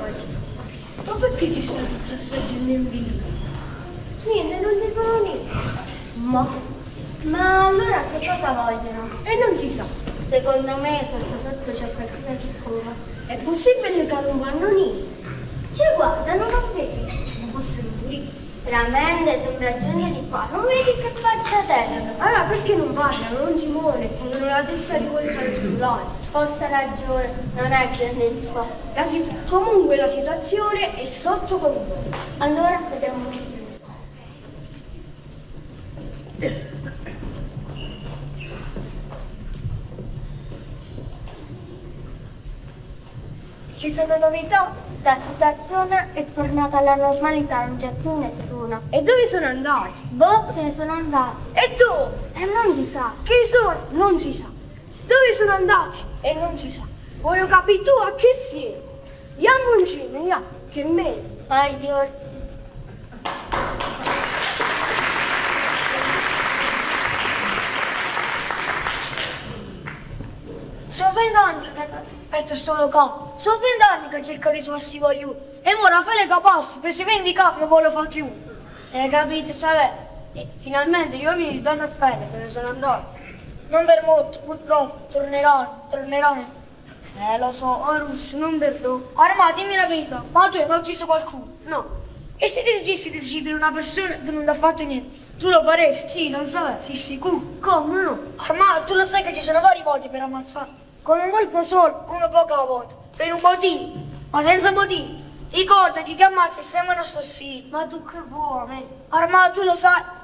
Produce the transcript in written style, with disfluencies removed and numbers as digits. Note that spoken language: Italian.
immagino. Ma perché ci sta tutto questo gente in viso? Niente, non dicono niente. Ma allora che cosa vogliono? E non si sa. Secondo me sotto sotto c'è qualcosa che cova. È possibile che non vanno niente. Ci guardano, non vedi? Non possono morire. Veramente sembra gente di qua, non vedi che faccia tenera? Allora perché non parlano, non si muovono, tengono la testa rivolta verso l'alto? Forse ha ragione, non è gente di qua. Comunque la situazione è sotto controllo. Allora vediamo. Ci sono novità? La situazione è tornata alla normalità, non c'è più nessuno. E dove sono andati? Boh, se ne sono andati. E dove? E non si sa. Chi sono? Non si sa. Dove sono andati? E non si sa. Voglio capire tu a che siete. Andiamo in cena, andiamo, che è meglio. Vai, Dio. Sono 20 anni che aspetta sto locale. Sono 20 anni che cerco di smassivo aiuto. E ora fai le capaci, per si vendicare mi vuole fare chiudere. Capite, sapete? Finalmente io mi ritorno a fare, me ne sono andato. Non per molto, purtroppo, torneranno. Lo so, Horus, non perdono. Ora, dimmi la verità, ma tu hai mai ucciso qualcuno? No. E se ti dicessi di uccidere una persona che non ti ha fatto niente, tu lo faresti? Sì, non so, sì, sicuro. Come no? Ma tu lo sai che ci sono vari modi per ammazzare. Con un colpo solo, uno poco alla volta. Per un motivo, ma senza motivo. Ricordati che ammazzi sembra un assassino. Ma tu che vuoi? Arma, tu lo sai.